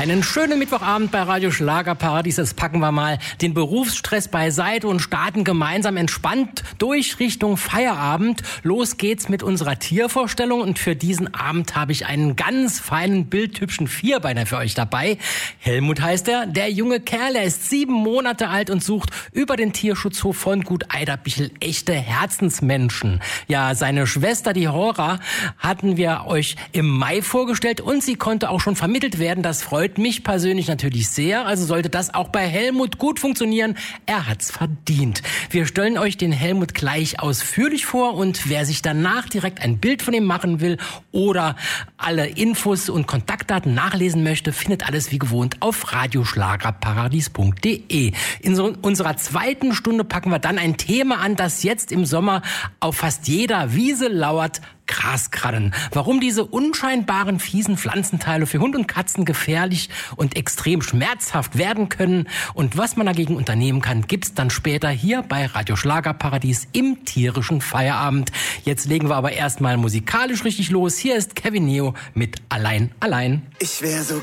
Einen schönen Mittwochabend bei Radio Schlagerparadies. Jetzt packen wir mal den Berufsstress beiseite und starten gemeinsam entspannt durch Richtung Feierabend. Los geht's mit unserer Tiervorstellung und für diesen Abend habe ich einen ganz feinen, bildhübschen Vierbeiner für euch dabei. Helmut heißt er, der junge Kerl, er ist 7 Monate alt und sucht über den Tierschutzhof von Gut Eiderbichel echte Herzensmenschen. Ja, seine Schwester, die Hora, hatten wir euch im Mai vorgestellt und sie konnte auch schon vermittelt werden. Das freut mich persönlich natürlich sehr. Also sollte das auch bei Helmut gut funktionieren. Er hat's verdient. Wir stellen euch den Helmut gleich ausführlich vor und wer sich danach direkt ein Bild von ihm machen will oder alle Infos und Kontaktdaten nachlesen möchte, findet alles wie gewohnt auf radioschlagerparadies.de. In unserer zweiten Stunde packen wir dann ein Thema an, das jetzt im Sommer auf fast jeder Wiese lauert: Graskrallen. Warum diese unscheinbaren, fiesen Pflanzenteile für Hund und Katzen gefährlich und extrem schmerzhaft werden können und was man dagegen unternehmen kann, gibt's dann später hier bei Radio Schlagerparadies im tierischen Feierabend. Jetzt legen wir aber erstmal musikalisch richtig los. Hier ist Kevin Neo mit Allein, Allein. Ich wär so